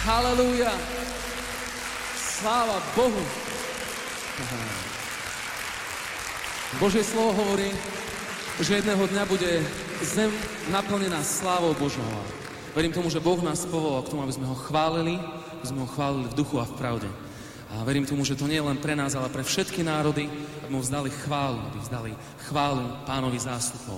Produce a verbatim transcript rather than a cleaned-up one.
Halelúja. Sláva Bohu. Božie slovo hovorí, že jedného dňa bude zem naplnená slávou Božou. Verím tomu, že Boh nás povolal k tomu, aby sme ho chválili, aby sme ho chválili v duchu a v pravde. A verím tomu, že to nie je len pre nás, ale pre všetky národy, aby mu vzdali chválu, aby vzdali chválu Pánovi zástupov.